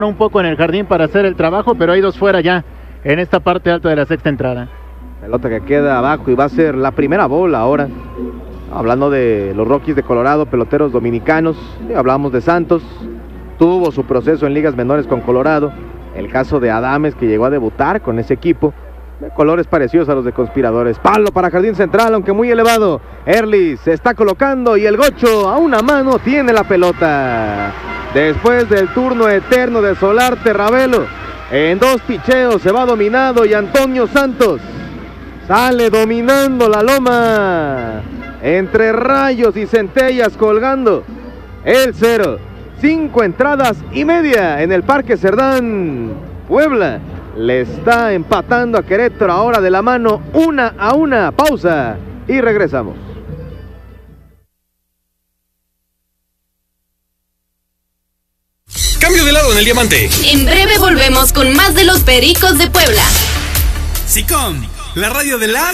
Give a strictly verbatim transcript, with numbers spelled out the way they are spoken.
un poco en el jardín para hacer el trabajo, pero hay dos fuera ya en esta parte alta de la sexta entrada. Pelota que queda abajo y va a ser la primera bola ahora. Hablando de los Rockies de Colorado, peloteros dominicanos, hablamos de Santos, tuvo su proceso en ligas menores con Colorado, el caso de Adames que llegó a debutar con ese equipo, de colores parecidos a los de Conspiradores. Palo para Jardín Central, aunque muy elevado. Early se está colocando y el Gocho a una mano tiene la pelota. Después del turno eterno de Solarte, Ravelo, en dos picheos se va dominado y Antonio Santos sale dominando la loma. Entre rayos y centellas colgando el cero. Cinco entradas y media en el Parque Cerdán. Puebla le está empatando a Querétaro ahora de la mano, una a una. Pausa y regresamos. Cambio de lado en el diamante. En breve volvemos con más de los Pericos de Puebla. SICOM, la radio de las